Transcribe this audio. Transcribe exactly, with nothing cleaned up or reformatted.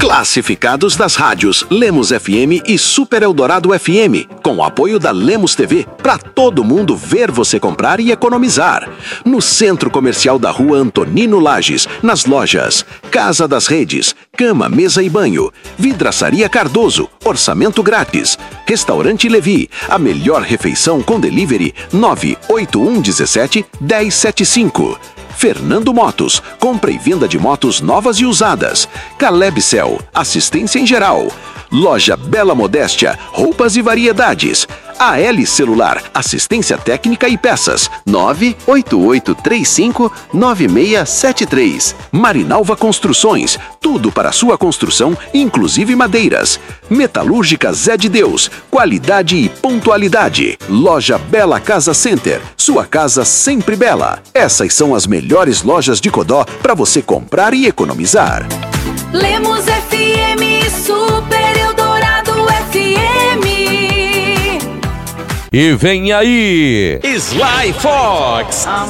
Classificados das rádios Lemos F M e Super Eldorado F M, com o apoio da Lemos T V, para todo mundo ver você comprar e economizar. No Centro Comercial da Rua Antonino Lages, nas lojas Casa das Redes, Cama, Mesa e Banho, Vidraçaria Cardoso, orçamento grátis. Restaurante Levi, a melhor refeição com delivery nove oito um um sete um zero sete cinco. Fernando Motos, compra e venda de motos novas e usadas. Calebcel, assistência em geral. Loja Bela Modéstia, roupas e variedades. A L Celular, assistência técnica e peças. nove oito oito três cinco nove seis sete três. Marinalva Construções, tudo para sua construção, inclusive madeiras. Metalúrgica Zé de Deus, qualidade e pontualidade. Loja Bela Casa Center, sua casa sempre bela. Essas são as melhores lojas de Codó para você comprar e economizar. Lemos F M, Super Eldorado F M. E vem aí, Sly Fox.